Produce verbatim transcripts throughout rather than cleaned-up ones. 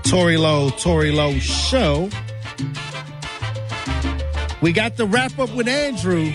Tory Lowe, Tory Lowe Show. We got the wrap up with Andrew.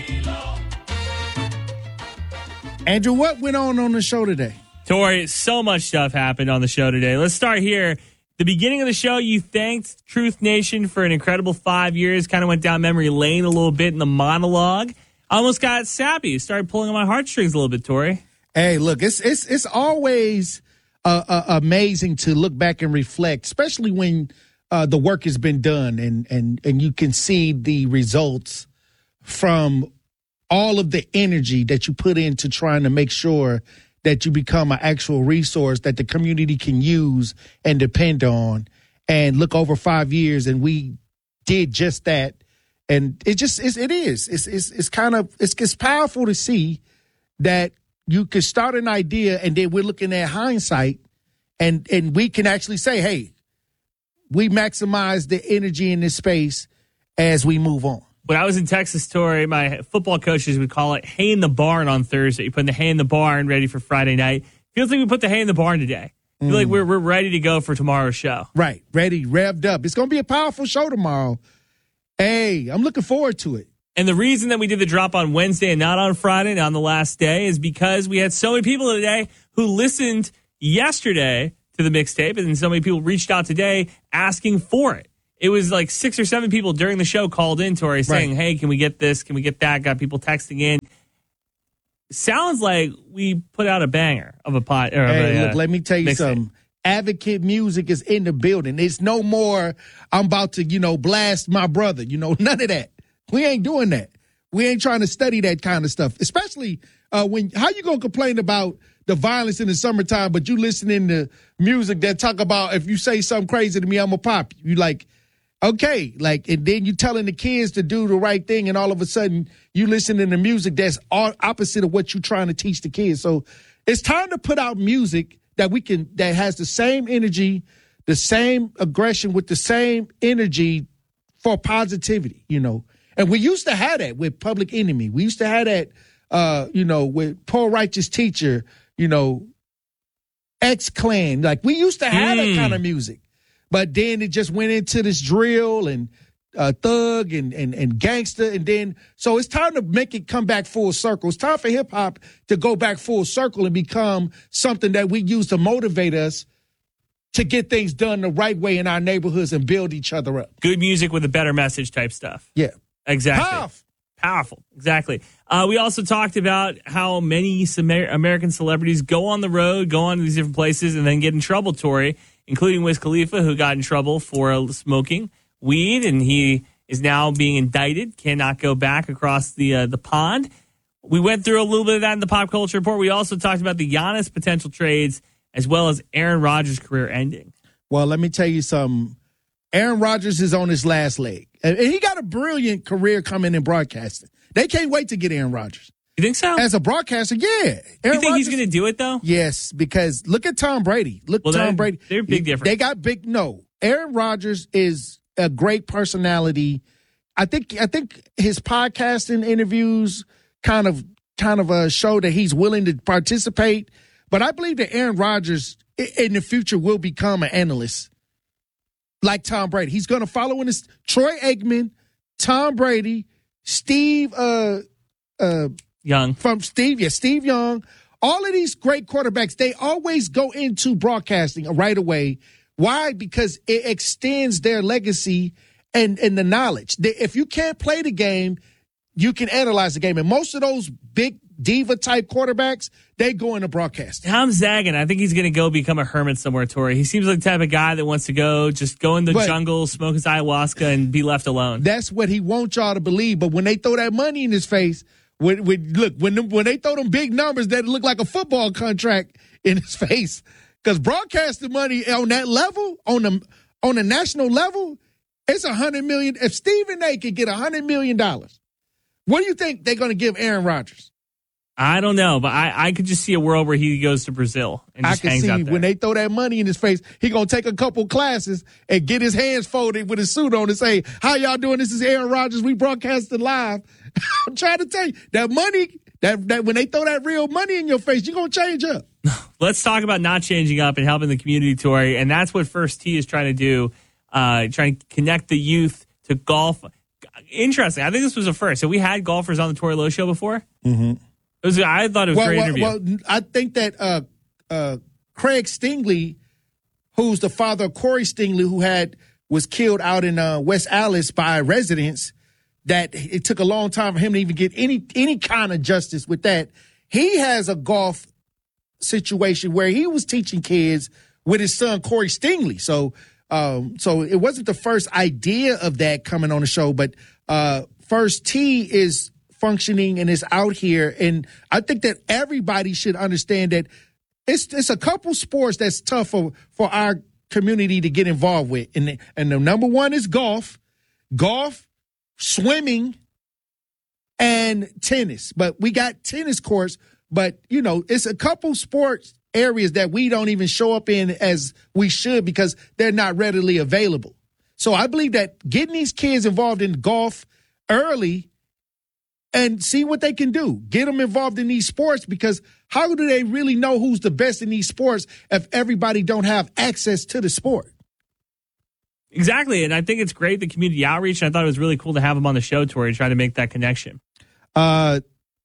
Andrew, what went on on the show today? Tori, so much stuff happened on the show today. Let's start here. The beginning of the show, you thanked Truth Nation for an incredible five years. Kind of went down memory lane a little bit in the monologue. I almost got sappy. Started pulling on my heartstrings a little bit, Tori. Hey, look, it's it's it's always uh, uh, amazing to look back and reflect, especially when uh, the work has been done and and and you can see the results from all of the energy that you put into trying to make sure that you become an actual resource that the community can use and depend on. And look, over five years, and we did just that. And it just it's, it is it's it's it's kind of it's it's powerful to see that you could start an idea and then we're looking at hindsight, and and we can actually say, hey, we maximize the energy in this space as we move on. When I was in Texas, Tori, my football coaches would call it hay in the barn on Thursday. You put the hay in the barn ready for Friday night. Feels like we put the hay in the barn today. Feel mm. like we're we're ready to go for tomorrow's show. Right, ready, revved up. It's going to be a powerful show tomorrow. Hey, I'm looking forward to it. And the reason that we did the drop on Wednesday and not on Friday and on the last day is because we had so many people today who listened yesterday to the mixtape, and so many people reached out today asking for it. It was like six or seven people during the show called in, Tori, saying, right. hey, can we get this? Can we get that? Got people texting in. Sounds like we put out a banger of a pot. Or hey, of a, look, uh, let me tell you something. Advocate Music is in the building. It's no more, I'm about to, you know, blast my brother. You know, none of that. We ain't doing that. We ain't trying to study that kind of stuff, especially uh, when, how you going to complain about the violence in the summertime, but you listening to music that talk about if you say something crazy to me, I'm going to pop you. You like, okay, like, and then you telling the kids to do the right thing, and all of a sudden you listening to music that's all opposite of what you're trying to teach the kids. So it's time to put out music that we can, that has the same energy, the same aggression with the same energy for positivity, you know. And we used to have that with Public Enemy. We used to have that, uh, you know, with Poor Righteous Teacher, you know, X-Clan. Like, we used to have mm. that kind of music. But then it just went into this drill and uh, thug and, and, and gangster. And then, so it's time to make it come back full circle. It's time for hip hop to go back full circle and become something that we use to motivate us to get things done the right way in our neighborhoods and build each other up. Good music with a better message type stuff. Yeah. Exactly. Powerful. Powerful. Exactly. Uh, we also talked about how many American celebrities go on the road, go on to these different places, and then get in trouble, Tori, including Wiz Khalifa, who got in trouble for smoking weed, and he is now being indicted, cannot go back across the uh, the pond. We went through a little bit of that in the Pop Culture Report. We also talked about the Giannis potential trades, as well as Aaron Rodgers' career ending. Well, let me tell you something. Aaron Rodgers is on his last leg, and he got a brilliant career coming in broadcasting. They can't wait to get Aaron Rodgers. You think so? As a broadcaster, yeah. Aaron you think Rodgers, he's going to do it, though? Yes, because look at Tom Brady. Look at well, Tom Brady. They're big difference. They got big. No, Aaron Rodgers is a great personality. I think. I think his podcasting interviews kind of kind of uh, show that he's willing to participate. But I believe that Aaron Rodgers in the future will become an analyst like Tom Brady. He's going to follow in his Troy Aikman, Tom Brady, Steve. Uh, uh, Young. From Steve, yeah, Steve Young. All of these great quarterbacks, they always go into broadcasting right away. Why? Because it extends their legacy and, and the knowledge. They, if you can't play the game, you can analyze the game. And most of those big diva-type quarterbacks, they go into broadcasting. I'm zagging. I think he's going to go become a hermit somewhere, Tori. He seems like the type of guy that wants to go just go in the but, jungle, smoke his ayahuasca, and be left alone. That's what he wants y'all to believe. But when they throw that money in his face, When, when, look, when them, when they throw them big numbers that look like a football contract in his face, because broadcasting money on that level, on the on the national level, it's a hundred million. If Stephen A. could get a hundred million dollars, what do you think they're going to give Aaron Rodgers? I don't know, but I, I could just see a world where he goes to Brazil and just I can hangs see out there. When they throw that money in his face, he gonna take a couple classes and get his hands folded with his suit on and say, "How y'all doing? This is Aaron Rodgers. We broadcasting live." I'm trying to tell you that money, that that when they throw that real money in your face, you're gonna change up. Let's talk about not changing up and helping the community, Tori. And that's what First Tee is trying to do, uh, trying to connect the youth to golf. Interesting. I think this was a first. Have we had golfers on the Tori Lowe show before? Mm-hmm. It was. I thought it was well, a great well, interview. Well, I think that uh, uh, Craig Stingley, who's the father of Corey Stingley, who had was killed out in uh, West Allis by residents, that it took a long time for him to even get any any kind of justice with that. He has a golf situation where he was teaching kids with his son Corey Stingley. So, um, so it wasn't the first idea of that coming on the show, but uh, First Tee is functioning and is out here, and I think that everybody should understand that it's it's a couple sports that's tough for, for our community to get involved with, and the, and the number one is golf, golf, swimming, and tennis. But we got tennis courts. But, you know, it's a couple sports areas that we don't even show up in as we should because they're not readily available. So I believe that getting these kids involved in golf early and see what they can do. Get them involved in these sports, because how do they really know who's the best in these sports if everybody don't have access to the sport? Exactly. And I think it's great, the community outreach. And I thought it was really cool to have them on the show, Tori, to try to make that connection. Uh,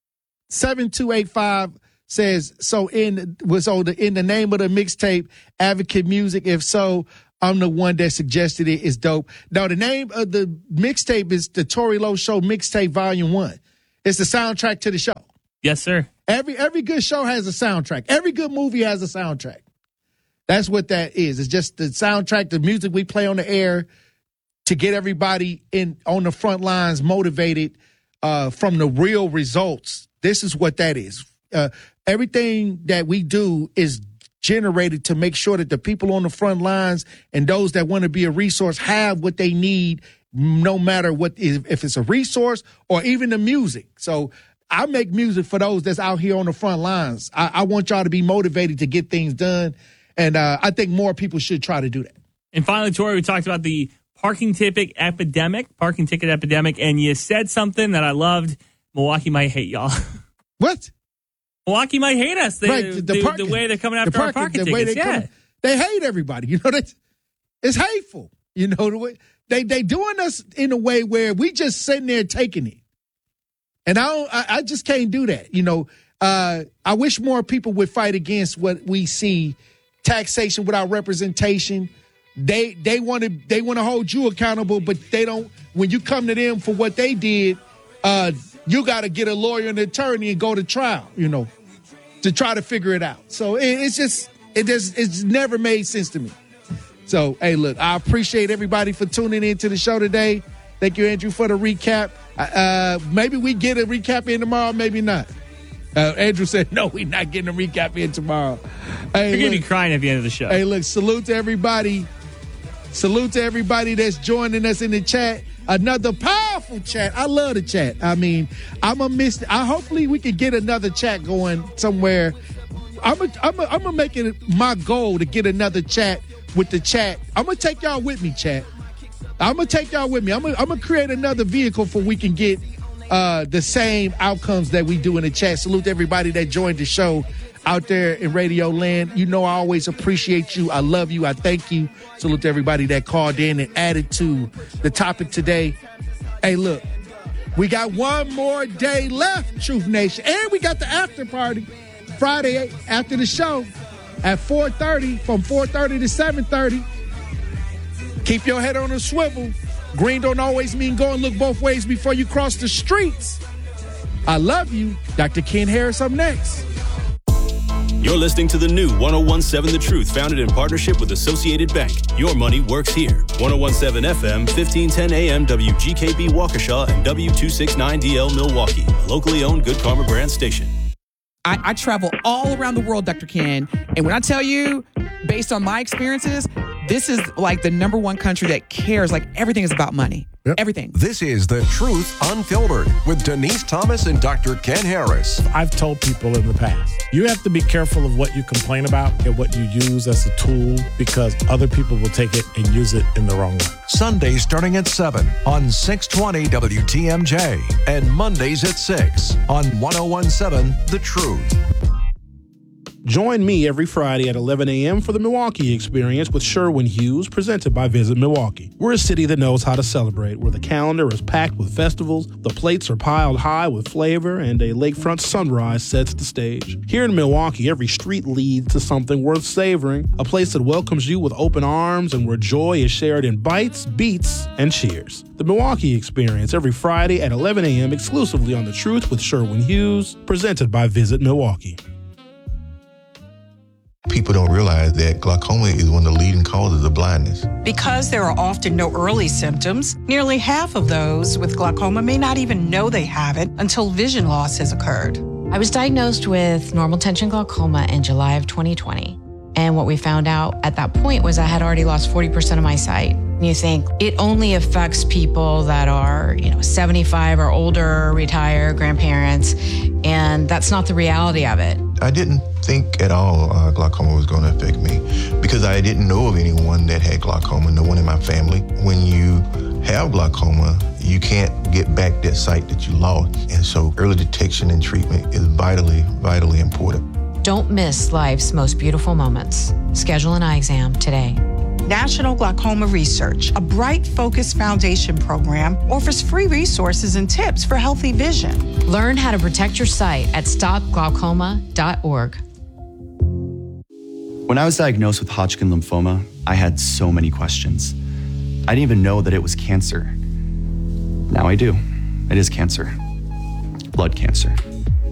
seven two eight five says, so in was so the, in the name of the mixtape, Advocate Music. If so, I'm the one that suggested it. Is dope. Now, the name of the mixtape is the Tori Lowe Show Mixtape Volume One. It's the soundtrack to the show. Yes, sir. Every every good show has a soundtrack. Every good movie has a soundtrack. That's what that is. It's just the soundtrack, the music we play on the air to get everybody in on the front lines motivated uh, from the real results. This is what that is. Uh, everything that we do is generated to make sure that the people on the front lines and those that want to be a resource have what they need, no matter what, if it's a resource or even the music. So I make music for those that's out here on the front lines. I, I want y'all to be motivated to get things done. And uh, I think more people should try to do that. And finally, Tori, we talked about the parking ticket epidemic, parking ticket epidemic, and you said something that I loved. Milwaukee might hate y'all. What? Milwaukee might hate us. They, right, the, the, parking, the way they're coming after the parking, our parking the way tickets. they Yeah. come, they hate everybody. You know, that's, it's hateful. You know, the way they they doing us in a way where we just sitting there taking it. And I don't, I, I just can't do that. You know, uh, I wish more people would fight against what we see, taxation without representation. They they want to they want to hold you accountable, but they don't. When you come to them for what they did, uh, you got to get a lawyer and an attorney and go to trial. You know, to try to figure it out. So it, it's just it just it's never made sense to me. So hey, look, I appreciate everybody for tuning in to the show today. Thank you, Andrew, for the recap. Uh, maybe we get a recap in tomorrow, maybe not. Uh, Andrew said, no, we're not getting a recap in tomorrow. Hey, You're going to look, be crying at the end of the show. Hey, look, salute to everybody. Salute to everybody that's joining us in the chat. Another powerful chat. I love the chat. I mean, I'm a miss. I hopefully we can get another chat going somewhere. I'm a, I'm a, I'm gonna make it my goal to get another chat with the chat. I'm gonna take y'all with me, chat. I'm gonna take y'all with me. I'm gonna, I'm gonna create another vehicle for we can get uh, the same outcomes that we do in the chat. Salute to everybody that joined the show out there in Radio Land. You know I always appreciate you. I love you. I thank you. Salute to everybody that called in and added to the topic today. Hey, look, we got one more day left, Truth Nation. And we got the after party Friday after the show at four thirty, from four thirty to seven thirty. Keep your head on a swivel. Green don't always mean go and look both ways before you cross the streets. I love you. Doctor Ken Harris up next. You're listening to the new one oh one seven The Truth, founded in partnership with Associated Bank. Your money works here. one oh one seven F M, fifteen ten A M, W G K B Waukesha, and W two sixty-nine D L Milwaukee. A locally owned Good Karma brand station. I, I travel all around the world, Doctor Ken. And when I tell you, based on my experiences, this is like the number one country that cares. Like everything is about money. Yep. Everything. This is The Truth Unfiltered with Denise Thomas and Doctor Ken Harris. I've told people in the past, you have to be careful of what you complain about and what you use as a tool, because other people will take it and use it in the wrong way. Sundays starting at seven on six twenty W T M J and Mondays at six on one oh one seven The Truth. Join me every Friday at eleven a.m. for the Milwaukee Experience with Sherwin Hughes, presented by Visit Milwaukee. We're a city that knows how to celebrate, where the calendar is packed with festivals, the plates are piled high with flavor, and a lakefront sunrise sets the stage. Here in Milwaukee, every street leads to something worth savoring, a place that welcomes you with open arms and where joy is shared in bites, beats, and cheers. The Milwaukee Experience every Friday at eleven a.m. exclusively on The Truth with Sherwin Hughes, presented by Visit Milwaukee. People don't realize that glaucoma is one of the leading causes of blindness. Because there are often no early symptoms, nearly half of those with glaucoma may not even know they have it until vision loss has occurred. I was diagnosed with normal tension glaucoma in July of twenty twenty. And what we found out at that point was I had already lost forty percent of my sight. And you think it only affects people that are, you know, seventy-five or older, retired, grandparents, and that's not the reality of it. I didn't think at all uh, glaucoma was going to affect me because I didn't know of anyone that had glaucoma, no one in my family. When you have glaucoma, you can't get back that sight that you lost. And so early detection and treatment is vitally, vitally important. Don't miss life's most beautiful moments. Schedule an eye exam today. National Glaucoma Research, a Bright Focus Foundation program, offers free resources and tips for healthy vision. Learn how to protect your sight at stop glaucoma dot org. When I was diagnosed with Hodgkin lymphoma, I had so many questions. I didn't even know that it was cancer. Now I do. It is cancer. Blood cancer.